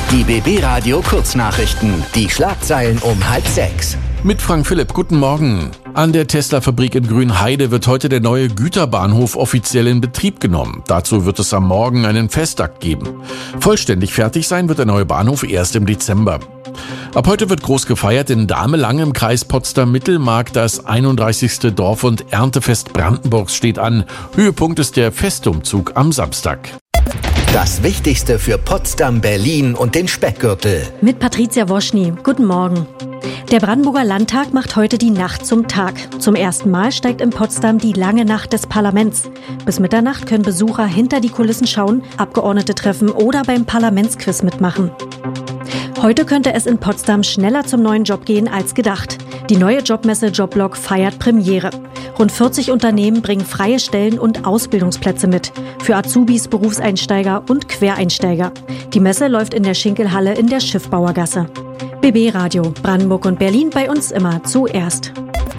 Die BB Radio Kurznachrichten. Die Schlagzeilen um 5:30. Mit Frank Philipp, guten Morgen. An der Tesla-Fabrik in Grünheide wird heute der neue Güterbahnhof offiziell in Betrieb genommen. Dazu wird es am Morgen einen Festakt geben. Vollständig fertig sein wird der neue Bahnhof erst im Dezember. Ab heute wird groß gefeiert in Damelang im Kreis Potsdam-Mittelmark. Das 31. Dorf- und Erntefest Brandenburgs steht an. Höhepunkt ist der Festumzug am Samstag. Das Wichtigste für Potsdam, Berlin und den Speckgürtel. Mit Patricia Woschny. Guten Morgen. Der Brandenburger Landtag macht heute die Nacht zum Tag. Zum ersten Mal steigt in Potsdam die lange Nacht des Parlaments. Bis Mitternacht können Besucher hinter die Kulissen schauen, Abgeordnete treffen oder beim Parlamentsquiz mitmachen. Heute könnte es in Potsdam schneller zum neuen Job gehen als gedacht. Die neue Jobmesse Joblog feiert Premiere. Rund 40 Unternehmen bringen freie Stellen und Ausbildungsplätze mit. Für Azubis, Berufseinsteiger und Quereinsteiger. Die Messe läuft in der Schinkelhalle in der Schiffbauergasse. BB Radio, Brandenburg und Berlin, bei uns immer zuerst.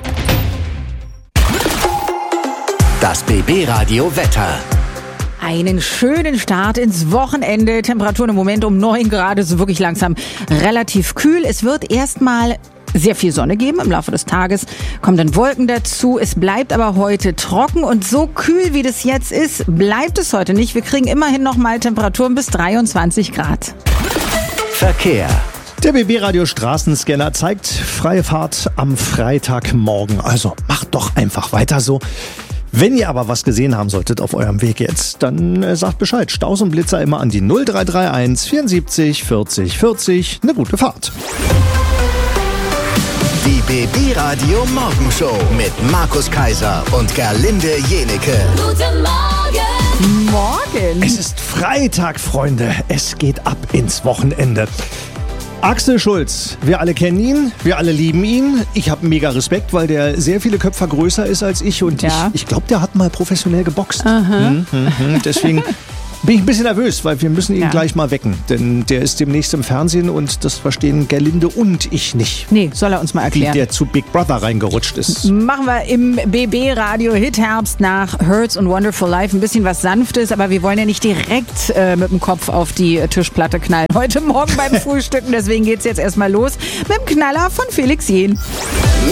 Das BB Radio Wetter. Einen schönen Start ins Wochenende. Temperaturen im Moment um 9 Grad. Es ist wirklich langsam relativ kühl. Es wird erstmal sehr viel Sonne geben. Im Laufe des Tages kommen dann Wolken dazu. Es bleibt aber heute trocken und so kühl, wie das jetzt ist, bleibt es heute nicht. Wir kriegen immerhin noch mal Temperaturen bis 23 Grad. Verkehr. Der BB-Radio Straßenscanner zeigt freie Fahrt am Freitagmorgen. Also macht doch einfach weiter so. Wenn ihr aber was gesehen haben solltet auf eurem Weg jetzt, dann sagt Bescheid. Staus und Blitzer immer an die 0331 74 40 40. Eine gute Fahrt. Die BB Radio Morgenshow mit Markus Kaiser und Gerlinde Jenecke. Guten Morgen! Morgen! Es ist Freitag, Freunde. Es geht ab ins Wochenende. Axel Schulz, wir alle kennen ihn, wir alle lieben ihn. Ich habe mega Respekt, weil der sehr viele Köpfe größer ist als ich und ja. ich glaube, der hat mal professionell geboxt. Deswegen bin ich ein bisschen nervös, weil wir müssen ihn gleich mal wecken, denn der ist demnächst im Fernsehen und das verstehen Gerlinde und ich nicht. Nee, soll er uns mal erklären. Wie der zu Big Brother reingerutscht ist. Machen wir im BB-Radio Hit-Herbst nach Hurts und Wonderful Life ein bisschen was Sanftes, aber wir wollen ja nicht direkt mit dem Kopf auf die Tischplatte knallen. Heute Morgen beim Frühstücken, deswegen geht's jetzt erstmal los mit dem Knaller von Felix Jähn.